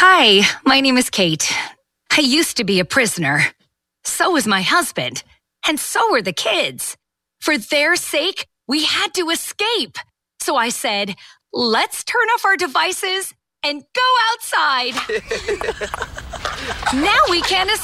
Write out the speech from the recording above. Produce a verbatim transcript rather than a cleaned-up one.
Hi, my name is Kate. I used to be a prisoner. So was my husband. And so were the kids. For their sake, we had to escape. So I said, let's turn off our devices and go outside. Now we can escape.